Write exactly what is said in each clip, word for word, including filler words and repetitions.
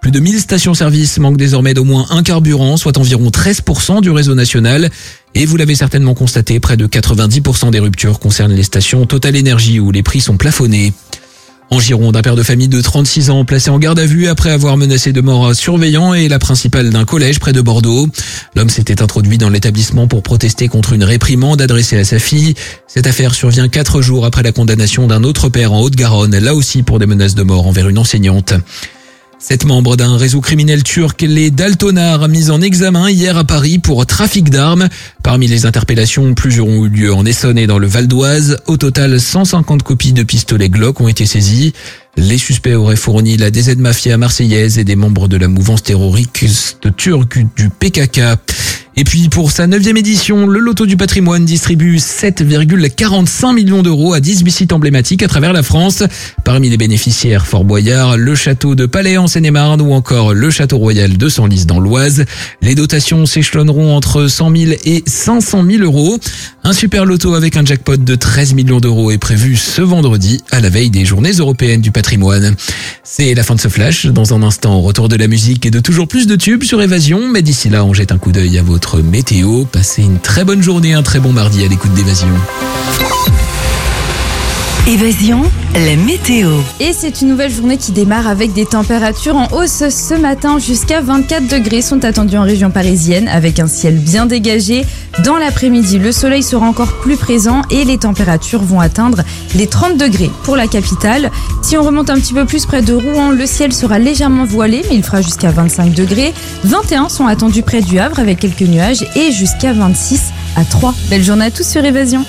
Plus de mille stations-service manquent désormais d'au moins un carburant, soit environ treize pour cent du réseau national. Et vous l'avez certainement constaté, près de quatre-vingt-dix pour cent des ruptures concernent les stations Total Énergie où les prix sont plafonnés. En Gironde, un père de famille de trente-six ans placé en garde à vue après avoir menacé de mort un surveillant et la principale d'un collège près de Bordeaux. L'homme s'était introduit dans l'établissement pour protester contre une réprimande adressée à sa fille. Cette affaire survient quatre jours après la condamnation d'un autre père en Haute-Garonne, là aussi pour des menaces de mort envers une enseignante. Sept membres d'un réseau criminel turc, les Daltonars, mis en examen hier à Paris pour trafic d'armes. Parmi les interpellations, plusieurs ont eu lieu en Essonne et dans le Val d'Oise. Au total, cent cinquante copies de pistolets Glock ont été saisies. Les suspects auraient fourni la D Z Mafia marseillaise et des membres de la mouvance terroriste turque du P K K. Et puis pour sa neuvième édition, le Loto du patrimoine distribue sept virgule quarante-cinq millions d'euros à dix-huit sites emblématiques à travers la France. Parmi les bénéficiaires, Fort Boyard, le château de Palais en Seine-et-Marne ou encore le château royal de Senlis dans l'Oise. Les dotations s'échelonneront entre cent mille et cinq cent mille euros. Un super loto avec un jackpot de treize millions d'euros est prévu ce vendredi à la veille des journées européennes du patrimoine. C'est la fin de ce flash. Dans un instant, au retour de la musique et de toujours plus de tubes sur Évasion. Mais d'ici là, on jette un coup d'œil à votre météo. Passez une très bonne journée, un très bon mardi à l'écoute d'Évasion. Évasion, la météo. Et c'est une nouvelle journée qui démarre avec des températures en hausse ce matin. Jusqu'à vingt-quatre degrés sont attendus en région parisienne avec un ciel bien dégagé. Dans l'après-midi, le soleil sera encore plus présent et les températures vont atteindre les trente degrés pour la capitale. Si on remonte un petit peu plus près de Rouen, le ciel sera légèrement voilé mais il fera jusqu'à vingt-cinq degrés. vingt et un sont attendus près du Havre avec quelques nuages et jusqu'à vingt-six à Troyes. Belle journée à tous sur Évasion.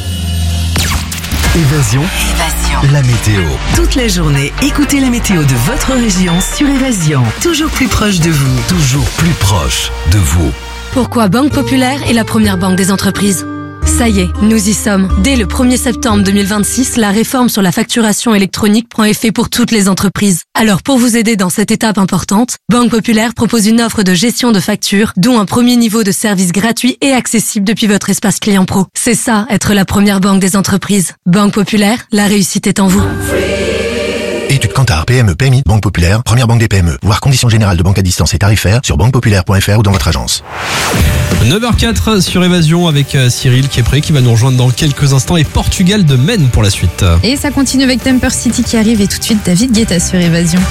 Évasion, Évasion, la météo. Toute la journée, écoutez la météo de votre région sur Évasion. Toujours plus proche de vous. Toujours plus proche de vous. Pourquoi Banque Populaire est la première banque des entreprises ? Ça y est, nous y sommes. Dès le premier septembre deux mille vingt-six, la réforme sur la facturation électronique prend effet pour toutes les entreprises. Alors pour vous aider dans cette étape importante, Banque Populaire propose une offre de gestion de factures, dont un premier niveau de service gratuit et accessible depuis votre espace client pro. C'est ça, être la première banque des entreprises. Banque Populaire, la réussite est en vous. Étude Kantar, P M E, P M I, Banque Populaire, première banque des P M E. Voir conditions générales de banque à distance et tarifaires sur banque populaire point f r ou dans votre agence. neuf heures quatre sur Évasion avec Cyril qui est prêt, qui va nous rejoindre dans quelques instants et Portugal de Maine pour la suite. Et ça continue avec Temper City qui arrive et tout de suite David Guetta sur Évasion.